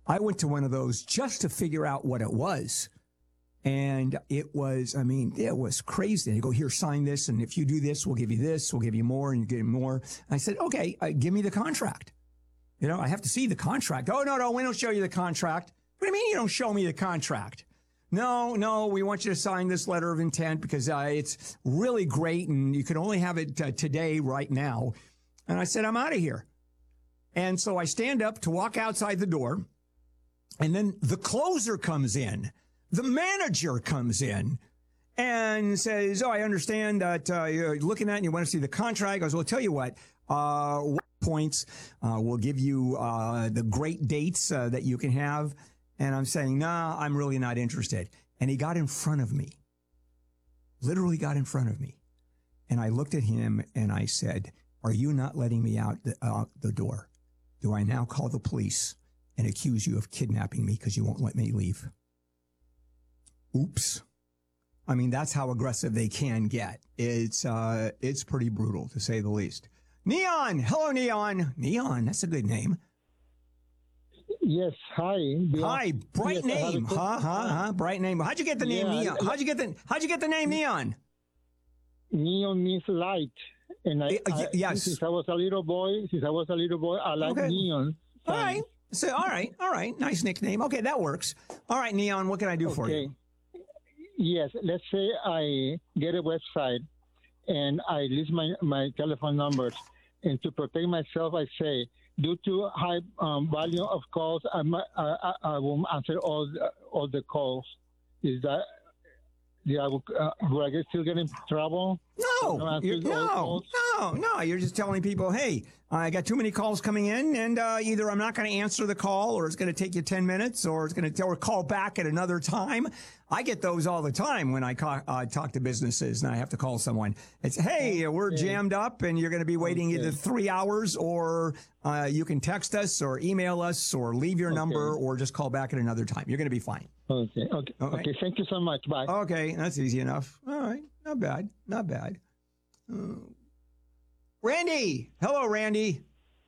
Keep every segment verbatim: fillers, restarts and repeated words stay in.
I went to one of those just to figure out what it was. And it was, I mean, it was crazy. They go, here, sign this. And if you do this, we'll give you this. We'll give you more and you get more. I said, okay, uh, give me the contract. You know, I have to see the contract. Oh, no, no, we don't show you the contract. What do you mean you don't show me the contract? No, no, we want you to sign this letter of intent because uh, it's really great and you can only have it uh, today, right now. And I said, I'm out of here. And so I stand up to walk outside the door. And then the closer comes in. The manager comes in and says, oh, I understand that uh, you're looking at it and you want to see the contract. I goes, well, I'll tell you what, uh, what points uh, we'll give you uh, the great dates uh, that you can have. And I'm saying, nah, I'm really not interested. And he got in front of me, literally got in front of me. And I looked at him and I said, are you not letting me out the, uh, the door? Do I now call the police and accuse you of kidnapping me because you won't let me leave? Oops. I mean, that's how aggressive they can get. It's uh, it's pretty brutal, to say the least. Neon. Hello, Neon. Neon, that's a good name. Yes, hi. Hi, bright yes, name. Huh, huh, huh, bright name. How'd you get the name yeah, Neon? How'd you get the How'd you get the name Neon? Neon means light. And I, Uh, y- I yes. since I was a little boy, since I was a little boy, I like Okay. neon. All right. So, all right, all right. Nice nickname. Okay, that works. All right, Neon, what can I do for you? Okay. Yes, let's say I get a website and I list my, my telephone numbers. And to protect myself, I say, due to high um, volume of calls, I, might, I, I, I will answer all the, all the calls. Is that, yeah, I will, uh, will I get, still get in trouble? No, you're, no, no, no. You're just telling people, hey, I got too many calls coming in, and uh, either I'm not going to answer the call, or it's going to take you ten minutes, or it's going to or call back at another time. I get those all the time when I ca- uh, talk to businesses, and I have to call someone. It's, hey, we're Okay. jammed up, and you're going to be waiting Okay. either three hours, or uh, you can text us, or email us, or leave your Okay. number, or just call back at another time. You're going to be fine. Okay, okay, Okay. okay. Thank you so much. Bye. Okay, that's easy enough. All right, not bad, not bad. Uh, Randy, hello, Randy.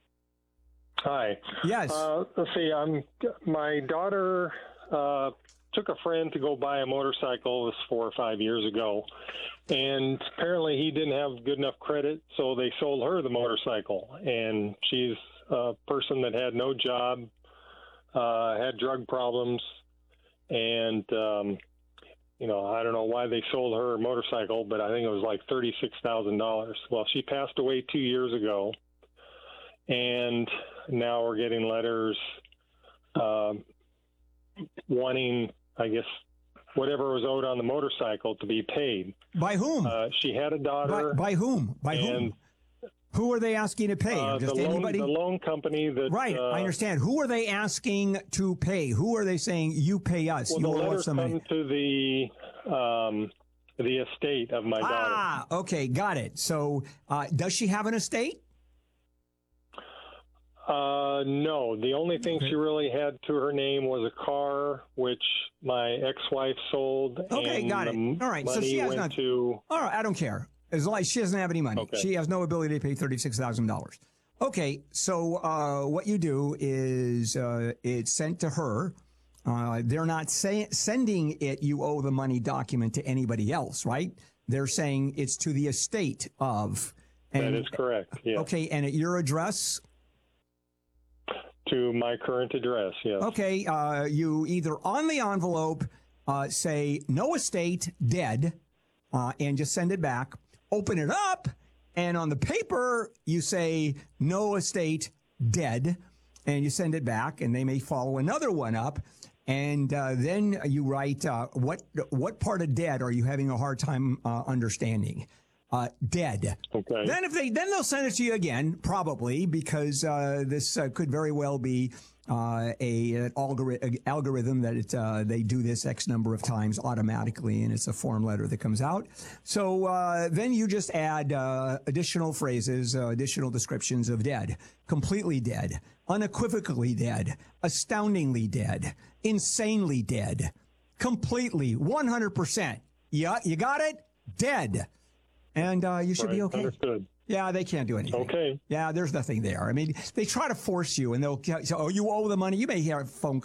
Hi. Yes. Uh, let's see. I'm my daughter uh, took a friend to go buy a motorcycle. This four or five years ago, and apparently he didn't have good enough credit, so they sold her the motorcycle. And she's a person that had no job, uh, had drug problems, and um, you know, I don't know why they sold her a motorcycle, but I think it was like thirty-six thousand dollars. Well, she passed away two years ago, and now we're getting letters um, wanting, I guess, whatever was owed on the motorcycle to be paid. By whom? Uh, she had a daughter. By, by whom? By and, whom? Who are they asking to pay? Uh, Just the loan, anybody? The loan company that. Right, uh, I understand. Who are they asking to pay? Who are they saying, you pay us? Well, you the owe letters us some money. come to the um, the estate of my daughter. Ah, okay, got it. So, uh, does she have an estate? Uh, no, the only thing Okay. she really had to her name was a car, which my ex-wife sold. Okay, and got it. the All right, so money she has went not- to. All right, I don't care. As long as she doesn't have any money. Okay. She has no ability to pay thirty-six thousand dollars. Okay, so uh, what you do is uh, it's sent to her. Uh, they're not say- sending it, you owe the money document to anybody else, right? They're saying it's to the estate of. And, That is correct. Yeah. Okay, and at your address? To my current address. Yes. Okay, uh, you either on the envelope uh, say no estate, dead, uh, and just send it back. Open it up, and on the paper you say no estate, dead, and you send it back, and they may follow another one up. And uh, then you write uh, what what part of dead are you having a hard time uh, understanding? Uh, dead. Okay. Then if they then they'll send it to you again, probably because uh, this uh, could very well be uh, a an algori- algorithm that it, uh, they do this X number of times automatically, and it's a form letter that comes out. So uh, then you just add uh, additional phrases, uh, additional descriptions of dead, completely dead, unequivocally dead, astoundingly dead, insanely dead, completely, one hundred percent. Yeah, you got it? Dead. And uh, you should Right, be okay. Understood. Yeah, they can't do anything. Okay. Yeah, there's nothing there. I mean, they try to force you, and they'll say, oh, you owe the money. You may hear a phone